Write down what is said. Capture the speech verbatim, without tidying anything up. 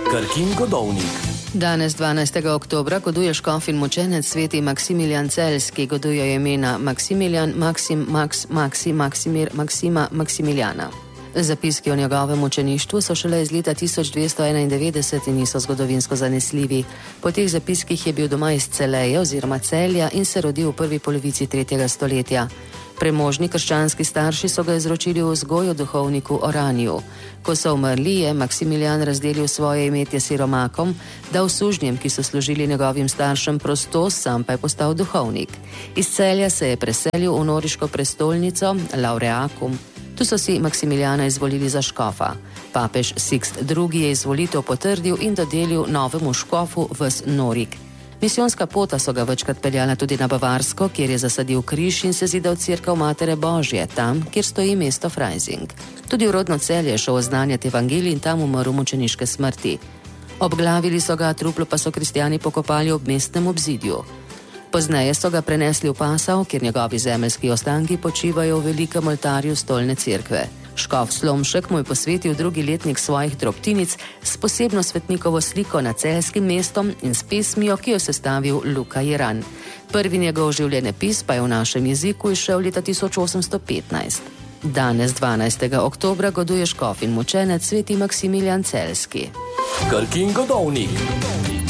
Krkin godovnik. Danes, dvanajstega oktobra, goduje škof in mučenec sveti Maksimilijan Celjski, godujejo imena Maksimilijan, Maksim, Maks, Maksi, Maksimir, Maksima, Maksimiljana. Zapiski o njegovem mučeništvu so šele iz leta tisoč dvesto enaindevetdeset in niso zgodovinsko zanesljivi. Po teh zapiskih je bil doma iz Celeje oziroma Celja in se rodil v prvi polovici tretjega stoletja. Premožni krščanski starši so ga izročili v vzgojo duhovniku Oraniju. Ko so umrli, je Maksimilijan razdelil svoje imetje siromakom, dal sužnjem, ki so služili njegovim staršem, prostost, sam pa je postal duhovnik. Iz Celja se je preselil v noriško prestolnico Laureacum. Tu so si Maksimiljana izvolili za škofa. Papež Sikst drugi. je izvolitev potrdil in dodelil novemu škofu ves Norik. Misijonska pota so ga večkrat peljala tudi na Bavarsko, kjer je zasadil križ in se zidal cerkev Matere Božje, tam, kjer stoji mesto Freising. Tudi v rodno Celje je šel oznanjati evangelij in tam umrl mučeniške smrti. Obglavili so ga, truplo pa so kristjani pokopali ob mestnem obzidju. Pozneje so ga prenesli v Passau, kjer njegovi zemeljski ostanki počivajo v velikem oltarju stolne cerkve. Škof Slomšek mu je posvetil drugi letnik svojih drobtinic s posebno svetnikovo sliko nad celjskim mestom in s pesmijo, ki jo sestavil Luka Jeran. Prvi njegov življenjepis pa je v našem jeziku izšel leta tisoč osemsto petnajst. Danes, dvanajstega oktobra, goduje škof in mučenec sveti Maksimilijan Celjski. Krkin godovnik.